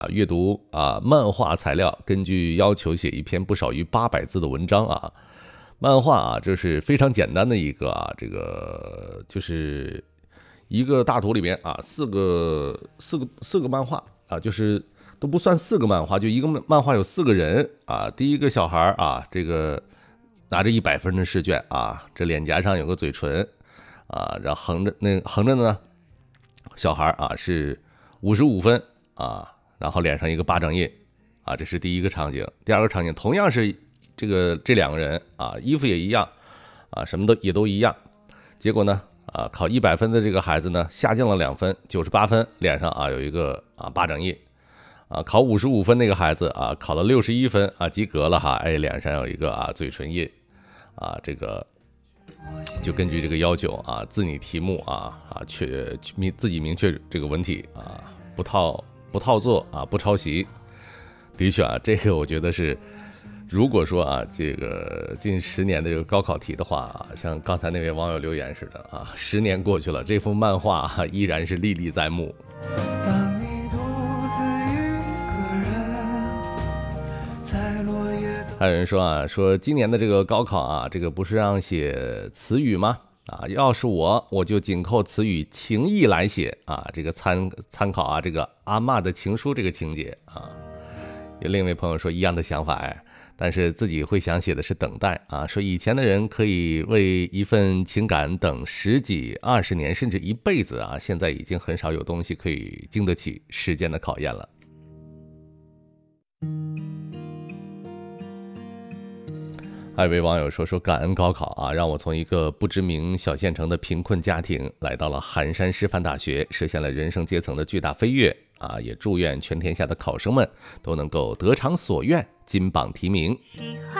阅读漫画材料，根据要求写一篇不少于800字的文章啊。漫画这是非常简单的一个这个就是一个大图里面四个漫画就是都不算4个漫画，就一个漫画有4个人第一个小孩这个拿着100分的试卷这脸颊上有个嘴唇然后横着呢，小孩是55分然后脸上一个巴掌印这是第一个场景。第二个场景同样是这2个人衣服也一样什么也都一样。结果呢考100分的这个孩子呢下降了2分，98分，脸上有一个巴掌印考55分那个孩子考了61分及格了脸上有一个嘴唇印这个就根据这个要求自拟题目自己明确这个文体不套作不抄袭。的确这个我觉得是，如果说这个近10年的这个高考题的话像刚才那位网友留言似的10年过去了，这幅漫画依然是历历在目。当你独自一个人在落叶。还有人说今年的这个高考这个不是让写词语吗？要是我就紧扣词语情意来写这个参考这个阿嬷的情书这个情节有另一位朋友说一样的想法但是自己会想写的是等待说以前的人可以为一份情感等10几20年甚至一辈子现在已经很少有东西可以经得起时间的考验了。还有一位网友说感恩高考让我从一个不知名小县城的贫困家庭来到了寒山师范大学，实现了人生阶层的巨大飞跃也祝愿全天下的考生们都能够得偿所愿，金榜题名。